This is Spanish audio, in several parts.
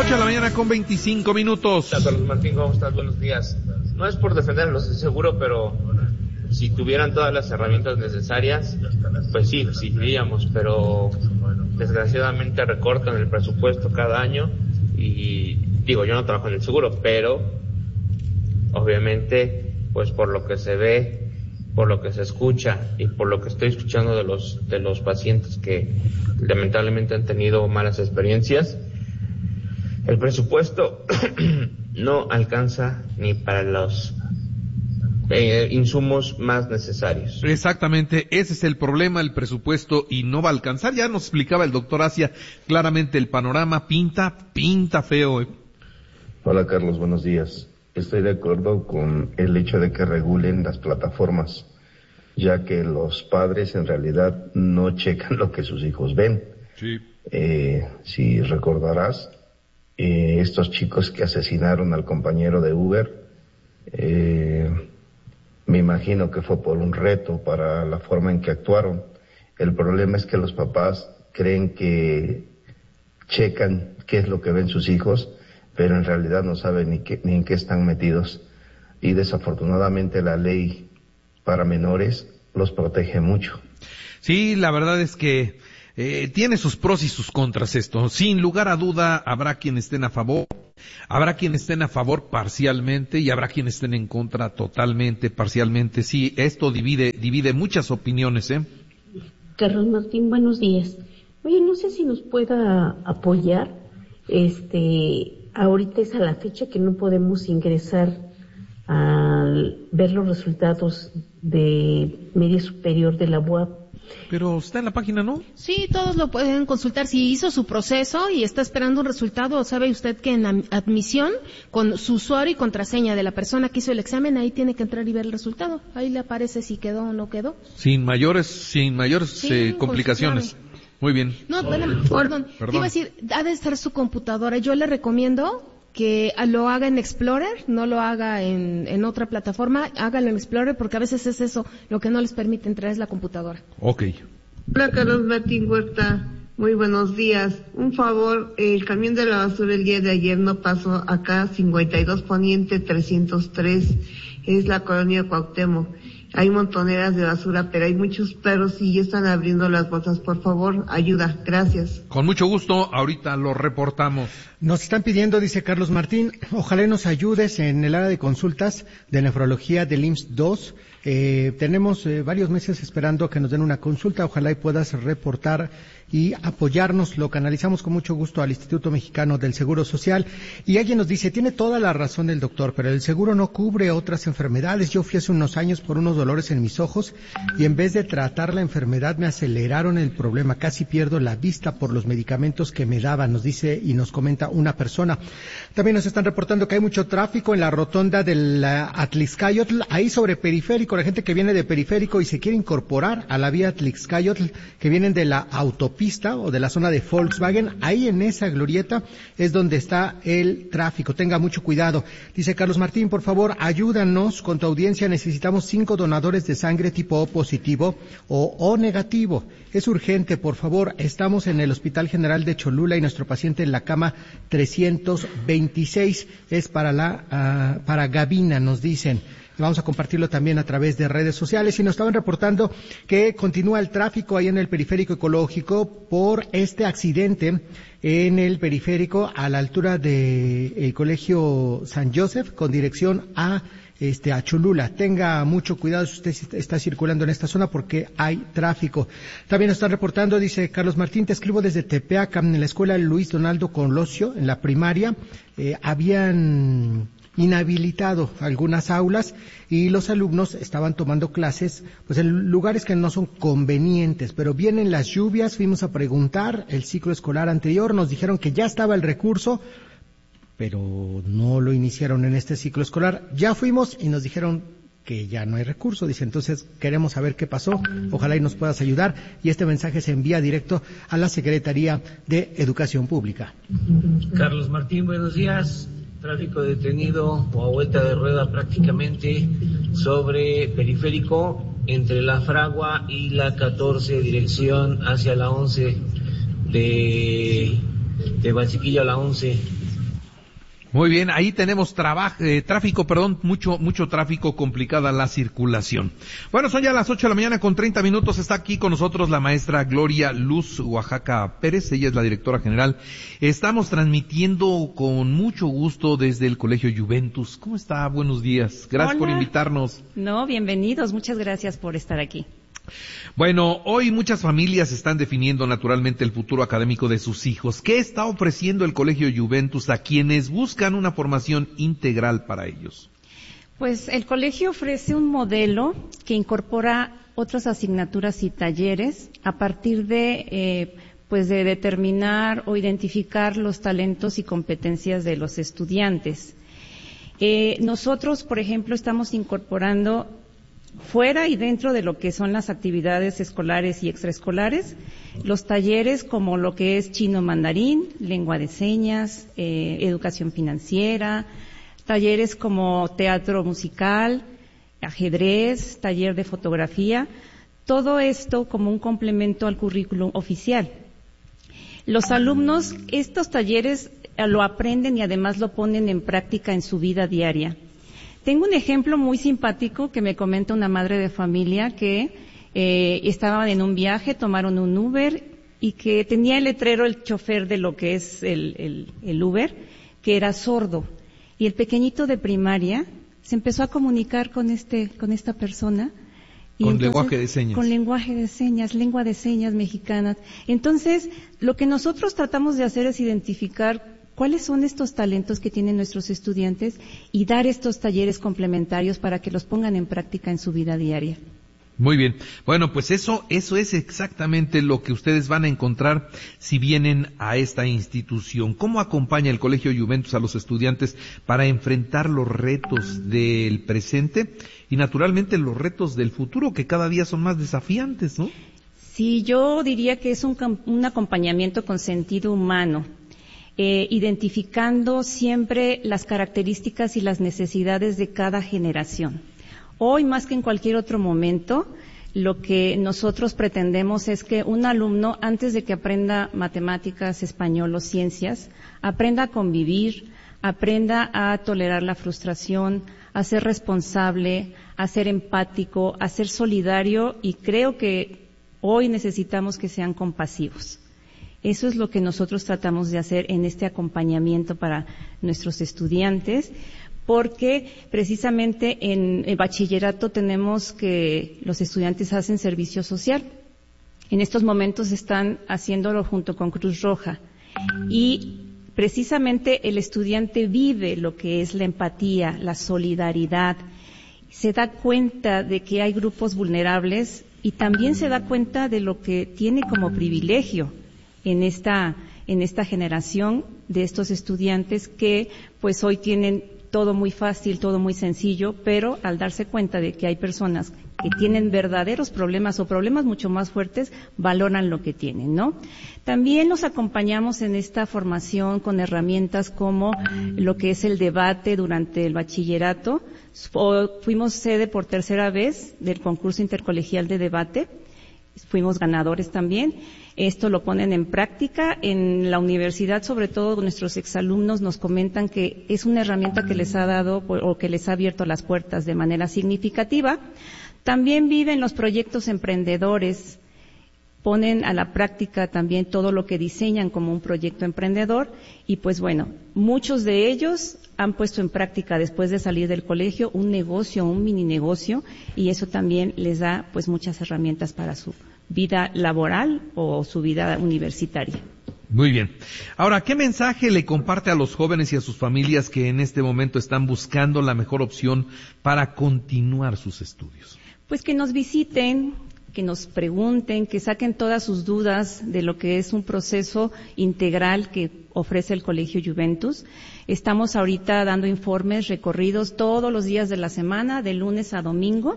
8:25 a.m. Hola, Carlos Martín, ¿cómo estás? Buenos días. No es por defender a los de seguro, pero si tuvieran todas las herramientas necesarias, pues sí, iríamos, pero desgraciadamente recortan el presupuesto cada año y digo, yo no trabajo en el seguro, pero obviamente, pues por lo que se ve, por lo que se escucha y por lo que estoy escuchando de los pacientes que lamentablemente han tenido malas experiencias, el presupuesto no alcanza ni para los insumos más necesarios. Exactamente, ese es el problema, el presupuesto, y no va a alcanzar. Ya nos explicaba el doctor Asia claramente el panorama, pinta feo. Hola Carlos, buenos días. Estoy de acuerdo con el hecho de que regulen las plataformas, ya que los padres en realidad no checan lo que sus hijos ven. Sí. Si recordarás, estos chicos que asesinaron al compañero de Uber, me imagino que fue por un reto para la forma en que actuaron. El problema es que los papás creen que checan qué es lo que ven sus hijos, pero en realidad no saben ni en qué están metidos. Y desafortunadamente la ley para menores los protege mucho. Sí, la verdad es que tiene sus pros y sus contras esto. Sin lugar a duda, habrá quienes estén a favor, habrá quienes estén a favor parcialmente y habrá quienes estén en contra totalmente, parcialmente. Sí, esto divide muchas opiniones, Carlos Martín, buenos días. Oye, no sé si nos pueda apoyar. Ahorita es a la fecha que no podemos ingresar a ver los resultados de media superior de la UAP. Pero está en la página, ¿no? Sí, todos lo pueden consultar. Si hizo su proceso y está esperando un resultado, sabe usted que en la admisión, con su usuario y contraseña de la persona que hizo el examen, ahí tiene que entrar y ver el resultado. Ahí le aparece si quedó o no quedó. Sin mayores complicaciones. Muy bien. No, perdón. Iba a decir, ha de estar su computadora. Yo le recomiendo que lo haga en Explorer, no lo haga en otra plataforma, hágalo en Explorer, porque a veces es eso, lo que no les permite entrar es la computadora. Ok. Hola Carlos Martín Huerta, muy buenos días. Un favor, el camión de la basura el día de ayer no pasó acá, 52 Poniente 303, es la colonia Cuauhtémoc. Hay montoneras de basura, pero hay muchos perros y ya están abriendo las bolsas. Por favor, ayuda. Gracias. Con mucho gusto, ahorita lo reportamos. Nos están pidiendo, dice Carlos Martín, ojalá nos ayudes en el área de consultas de nefrología del IMSS 2. Tenemos varios meses esperando que nos den una consulta. Ojalá y puedas reportar y apoyarnos. Lo canalizamos con mucho gusto al Instituto Mexicano del Seguro Social. Y alguien nos dice, tiene toda la razón el doctor, pero el seguro no cubre otras enfermedades. Yo fui hace unos años por unos dolores en mis ojos y en vez de tratar la enfermedad me aceleraron el problema. Casi pierdo la vista por los medicamentos que me daban, nos dice y nos comenta una persona. También nos están reportando que hay mucho tráfico en la rotonda del Atlixcayotl, ahí sobre Periférico. La gente que viene de Periférico y se quiere incorporar a la vía Atlixcayotl, que vienen de la autopista o de la zona de Volkswagen, ahí en esa glorieta es donde está el tráfico. Tenga mucho cuidado. Dice Carlos Martín, por favor, ayúdanos con tu audiencia. Necesitamos 5 donadores de sangre tipo O positivo o O negativo. Es urgente, por favor. Estamos en el Hospital General de Cholula y nuestro paciente en la cama 326 es para Gavina, nos dicen. Vamos a compartirlo también a través de redes sociales y nos estaban reportando que continúa el tráfico ahí en el Periférico Ecológico por este accidente en el Periférico a la altura del Colegio San Joseph con dirección a Cholula. Tenga mucho cuidado si usted está circulando en esta zona porque hay tráfico. También nos están reportando, dice Carlos Martín, te escribo desde Tepeaca, en la escuela Luis Donaldo Colosio, en la primaria, habían inhabilitado algunas aulas y los alumnos estaban tomando clases pues en lugares que no son convenientes, pero vienen las lluvias, fuimos a preguntar el ciclo escolar anterior, nos dijeron que ya estaba el recurso, pero no lo iniciaron en este ciclo escolar. Ya fuimos y nos dijeron que ya no hay recurso, dice, entonces queremos saber qué pasó, ojalá y nos puedas ayudar, y este mensaje se envía directo a la Secretaría de Educación Pública. Carlos Martín, buenos días. Tráfico detenido o a vuelta de rueda prácticamente sobre Periférico entre la Fragua y la 14, dirección hacia la 11 de Valsequillo a la 11. Muy bien, ahí tenemos tráfico, mucho tráfico, complicada la circulación. Bueno, son ya las 8 de la mañana con 30 minutos, está aquí con nosotros la maestra Gloria Luz Oaxaca Pérez, ella es la directora general. Estamos transmitiendo con mucho gusto desde el Colegio Juventus. ¿Cómo está? Buenos días, gracias por invitarnos. No, bienvenidos, muchas gracias por estar aquí. Bueno, hoy muchas familias están definiendo naturalmente el futuro académico de sus hijos. ¿Qué está ofreciendo el Colegio Juventus a quienes buscan una formación integral para ellos? Pues el colegio ofrece un modelo que incorpora otras asignaturas y talleres a partir de de determinar o identificar los talentos y competencias de los estudiantes. Nosotros, por ejemplo, estamos incorporando fuera y dentro de lo que son las actividades escolares y extraescolares, los talleres como lo que es chino mandarín, lengua de señas, educación financiera, talleres como teatro musical, ajedrez, taller de fotografía, todo esto como un complemento al currículum oficial. Los alumnos, estos talleres lo aprenden y además lo ponen en práctica en su vida diaria. Tengo un ejemplo muy simpático que me comenta una madre de familia que estaban en un viaje, tomaron un Uber y que tenía el letrero el chofer de lo que es el Uber, que era sordo. Y el pequeñito de primaria se empezó a comunicar con esta persona. Y con entonces, lenguaje de señas. Con lenguaje de señas, lengua de señas mexicanas. Entonces, lo que nosotros tratamos de hacer es identificar cuáles son estos talentos que tienen nuestros estudiantes y dar estos talleres complementarios para que los pongan en práctica en su vida diaria. Muy bien. Bueno, pues eso es exactamente lo que ustedes van a encontrar si vienen a esta institución. ¿Cómo acompaña el Colegio Juventus a los estudiantes para enfrentar los retos del presente y naturalmente los retos del futuro, que cada día son más desafiantes, ¿no? Sí, yo diría que es un acompañamiento con sentido humano. Identificando siempre las características y las necesidades de cada generación. Hoy, más que en cualquier otro momento, lo que nosotros pretendemos es que un alumno, antes de que aprenda matemáticas, español o ciencias, aprenda a convivir, aprenda a tolerar la frustración, a ser responsable, a ser empático, a ser solidario, y creo que hoy necesitamos que sean compasivos. Eso es lo que nosotros tratamos de hacer en este acompañamiento para nuestros estudiantes, porque precisamente en el bachillerato tenemos que los estudiantes hacen servicio social. En estos momentos están haciéndolo junto con Cruz Roja y precisamente el estudiante vive lo que es la empatía, la solidaridad, se da cuenta de que hay grupos vulnerables y también se da cuenta de lo que tiene como privilegio en esta generación de estos estudiantes que pues hoy tienen todo muy fácil, todo muy sencillo, pero al darse cuenta de que hay personas que tienen verdaderos problemas o problemas mucho más fuertes, valoran lo que tienen, ¿no? También los acompañamos en esta formación con herramientas como lo que es el debate durante el bachillerato. Fuimos sede por tercera vez del concurso intercolegial de debate, fuimos ganadores también. Esto lo ponen en práctica en la universidad, sobre todo nuestros exalumnos nos comentan que es una herramienta que les ha dado o que les ha abierto las puertas de manera significativa. También viven los proyectos emprendedores, ponen a la práctica también todo lo que diseñan como un proyecto emprendedor y pues bueno, muchos de ellos han puesto en práctica después de salir del colegio un negocio, un mini negocio y eso también les da pues muchas herramientas para su vida laboral o su vida universitaria. Muy bien. Ahora, ¿qué mensaje le comparte a los jóvenes y a sus familias que en este momento están buscando la mejor opción para continuar sus estudios? Pues que nos visiten, que nos pregunten, que saquen todas sus dudas de lo que es un proceso integral que ofrece el Colegio Juventus. Estamos ahorita dando informes, recorridos todos los días de la semana, de lunes a domingo.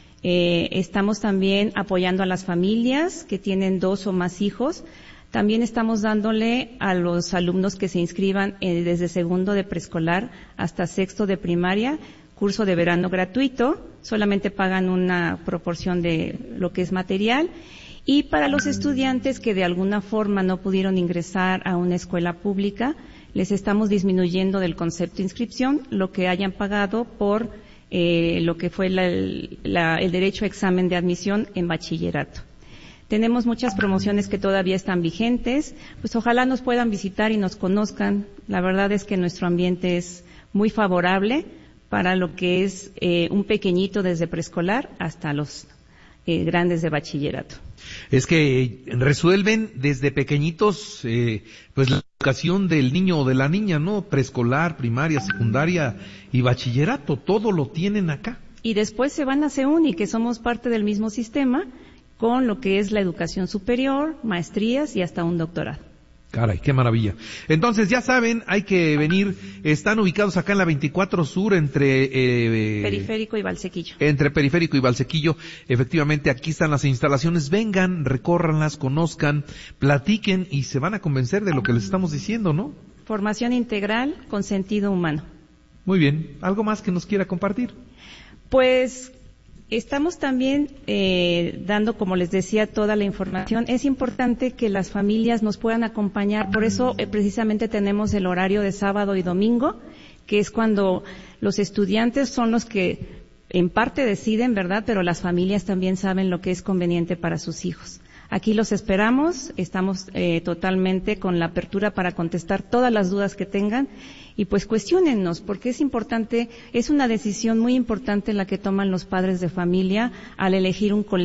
Estamos también apoyando a las familias que tienen 2 o más hijos. También estamos dándole a los alumnos que se inscriban desde segundo de preescolar hasta sexto de primaria, curso de verano gratuito, solamente pagan una proporción de lo que es material. Y para los estudiantes que de alguna forma no pudieron ingresar a una escuela pública, les estamos disminuyendo del concepto de inscripción lo que hayan pagado por lo que fue el derecho a examen de admisión en bachillerato. Tenemos muchas promociones que todavía están vigentes, pues ojalá nos puedan visitar y nos conozcan. La verdad es que nuestro ambiente es muy favorable para lo que es un pequeñito desde preescolar hasta los grandes de bachillerato. Es que resuelven desde pequeñitos pues la educación del niño o de la niña, ¿no? Preescolar, primaria, secundaria y bachillerato, todo lo tienen acá. Y después se van a CEUNY, que somos parte del mismo sistema, con lo que es la educación superior, maestrías y hasta un doctorado. Caray, qué maravilla. Entonces, ya saben, hay que venir. Están ubicados acá en la 24 Sur entre Periférico y Valsequillo. Entre Periférico y Valsequillo. Efectivamente, aquí están las instalaciones. Vengan, recórranlas, conozcan, platiquen y se van a convencer de lo que les estamos diciendo, ¿no? Formación integral con sentido humano. Muy bien. ¿Algo más que nos quiera compartir? Pues estamos también dando, como les decía, toda la información. Es importante que las familias nos puedan acompañar. Por eso, precisamente tenemos el horario de sábado y domingo, que es cuando los estudiantes son los que en parte deciden, ¿verdad? Pero las familias también saben lo que es conveniente para sus hijos. Aquí los esperamos. Estamos totalmente con la apertura para contestar todas las dudas que tengan. Y pues cuestiónennos, porque es importante, es una decisión muy importante la que toman los padres de familia al elegir un colegio.